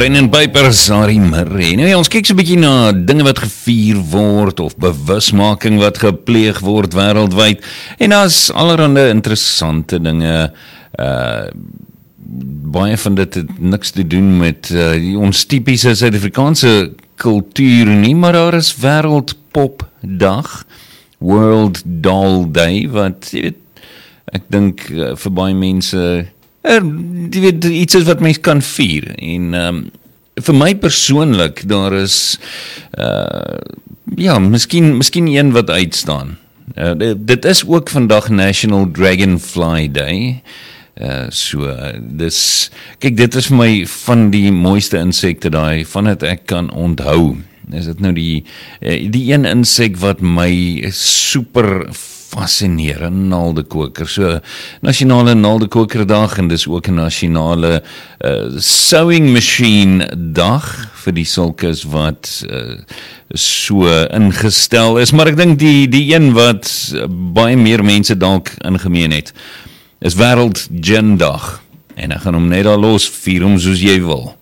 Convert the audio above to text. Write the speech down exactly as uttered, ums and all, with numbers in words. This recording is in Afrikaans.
Brennan Pipers, Harry Murray. Nou ja, ons kyk so 'n bietjie na dinge wat gevier word of bewusmaking wat gepleeg word wêreldwyd. En daar's allerhande interessante dinge. Uh baie van dit het niks te doen met uh, ons tipiese Suid-Afrikaanse kultuur nie, maar daar is Wêreldpopdag, World Doll Day, wat jy weet, ek dink uh, vir baie mense er, jy weet, iets is wat mens kan vier. En um, vir my persoonlik, daar is uh, ja, miskien, miskien een wat uitstaan. Uh, dit, dit is ook vandag National Dragonfly Day. Uh, so, uh, dis, kyk, dit is vir my van die mooiste insekte daai, van het ek kan onthou. Is dit nou die, uh, die een insek wat my super fascineer, 'n naaldekoker. So, nasionale naaldekokerdag, en dis ook 'n nasionale uh, sewing machine dag, vir die sulkes wat uh, so ingestel is. Maar ek dink die, die een wat uh, baie meer mense dalk ingemeen het, is Wêreld Gin Dag, en ek gaan hom net daar los, vier hom soos jy wil.